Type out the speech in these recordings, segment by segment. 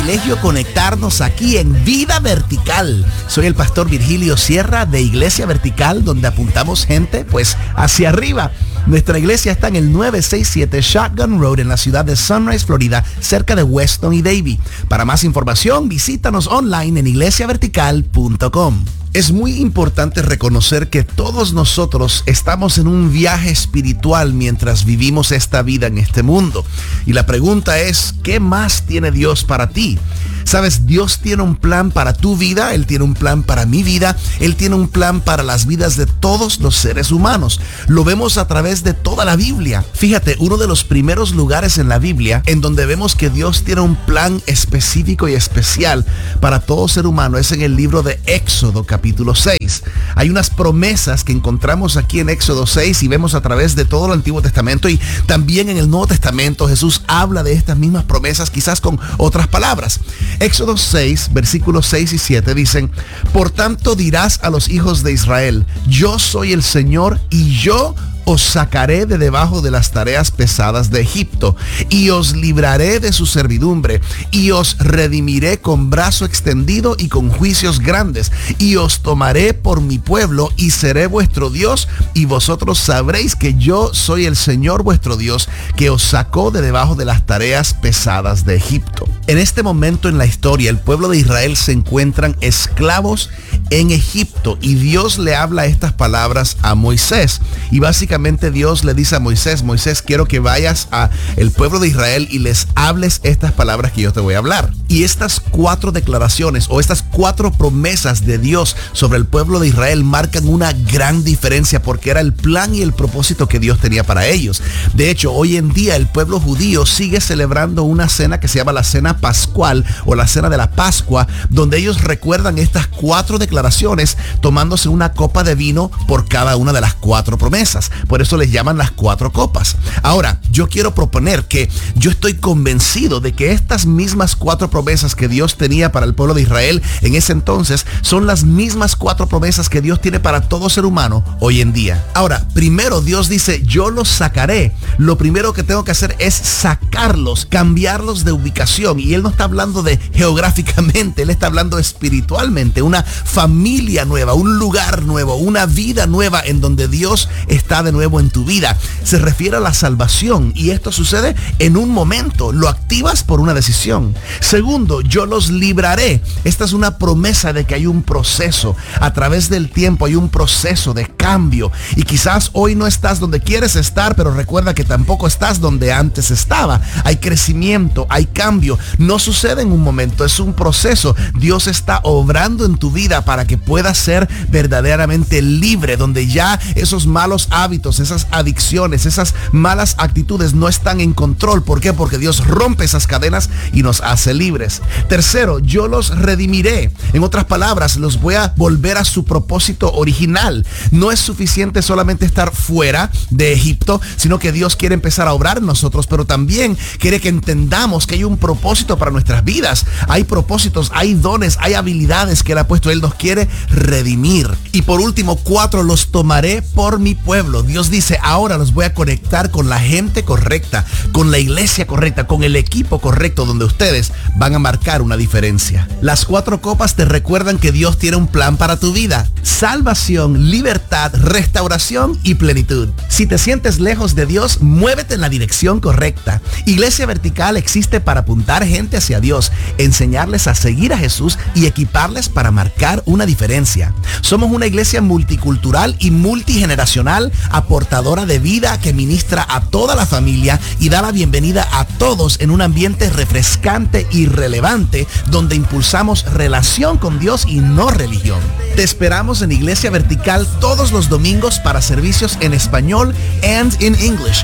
privilegio conectarnos aquí en Vida Vertical. Soy el pastor Virgilio Sierra de Iglesia Vertical, donde apuntamos gente pues hacia arriba. Nuestra iglesia está en el 967 Shotgun Road en la ciudad de Sunrise, Florida, cerca de Weston y Davie. Para más información, visítanos online en iglesiavertical.com. Es muy importante reconocer que todos nosotros estamos en un viaje espiritual mientras vivimos esta vida en este mundo. Y la pregunta es, ¿qué más tiene Dios para ti? Sabes, Dios tiene un plan para tu vida, Él tiene un plan para mi vida, Él tiene un plan para las vidas de todos los seres humanos. Lo vemos a través de toda la Biblia. Fíjate, uno de los primeros lugares en la Biblia en donde vemos que Dios tiene un plan específico y especial para todo ser humano es en el libro de Éxodo, capítulo 6. Hay unas promesas que encontramos aquí en Éxodo 6 y vemos a través de todo el Antiguo Testamento, y también en el Nuevo Testamento Jesús habla de estas mismas promesas, quizás con otras palabras. Éxodo 6, versículos 6 y 7 dicen: por tanto dirás a los hijos de Israel, yo soy el Señor y yo os sacaré de debajo de las tareas pesadas de Egipto, y os libraré de su servidumbre, y os redimiré con brazo extendido y con juicios grandes, y os tomaré por mi pueblo, y seré vuestro Dios, y vosotros sabréis que yo soy el Señor vuestro Dios, que os sacó de debajo de las tareas pesadas de Egipto. En este momento en la historia, el pueblo de Israel se encuentran esclavos en Egipto, y Dios le habla estas palabras a Moisés, y básicamente Dios le dice a Moisés: Moisés, quiero que vayas a el pueblo de Israel y les hables estas palabras que yo te voy a hablar. Y estas 4 declaraciones o estas 4 promesas de Dios sobre el pueblo de Israel marcan una gran diferencia, porque era el plan y el propósito que Dios tenía para ellos. De hecho, hoy en día el pueblo judío sigue celebrando una cena que se llama la cena pascual o la cena de la Pascua, donde ellos recuerdan estas 4 declaraciones tomándose una copa de vino por cada una de las 4 promesas. Por eso les llaman las 4 copas. Ahora, yo quiero proponer que yo estoy convencido de que estas mismas 4 promesas que Dios tenía para el pueblo de Israel en ese entonces son las mismas 4 promesas que Dios tiene para todo ser humano hoy en día. Ahora, primero Dios dice: yo los sacaré. Lo primero que tengo que hacer es sacarlos, cambiarlos de ubicación. Y Él no está hablando de geográficamente, Él está hablando espiritualmente. Una familia nueva, un lugar nuevo, una vida nueva en donde Dios está de nuevo en tu vida. Se refiere a la salvación, y esto sucede en un momento. Lo activas por una decisión. Segundo, yo los libraré. Esta es una promesa de que hay un proceso. A través del tiempo hay un proceso de cambio, y quizás hoy no estás donde quieres estar, pero recuerda que tampoco estás donde antes estaba. Hay crecimiento, hay cambio. No sucede en un momento, es un proceso. Dios está obrando en tu vida para que puedas ser verdaderamente libre, donde ya esos malos hábitos, esas adicciones, esas malas actitudes no están en control. ¿Por qué? Porque Dios rompe esas cadenas y nos hace libres. Tercero, yo los redimiré. En otras palabras, los voy a volver a su propósito original. No es suficiente solamente estar fuera de Egipto, sino que Dios quiere empezar a obrar en nosotros, pero también quiere que entendamos que hay un propósito para nuestras vidas. Hay propósitos, hay dones, hay habilidades que Él ha puesto. Él nos quiere redimir. Y por último, 4, los tomaré por mi pueblo. Dios dice: ahora los voy a conectar con la gente correcta, con la iglesia correcta, con el equipo correcto, donde ustedes van a marcar una diferencia. Las 4 copas te recuerdan que Dios tiene un plan para tu vida: salvación, libertad, restauración y plenitud. Si te sientes lejos de Dios, muévete en la dirección correcta. Iglesia Vertical existe para apuntar gente hacia Dios, enseñarles a seguir a Jesús y equiparles para marcar una diferencia. Somos una iglesia multicultural y multigeneracional, aportadora de vida que ministra a toda la familia y da la bienvenida a todos en un ambiente refrescante y relevante, donde impulsamos relación con Dios y no religión. Te esperamos en Iglesia Vertical todos los domingos para servicios en español and in English.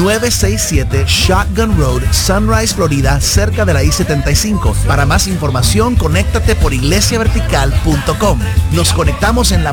967 Shotgun Road, Sunrise, Florida, cerca de la I-75. Para más información, conéctate por iglesiavertical.com. Nos conectamos en la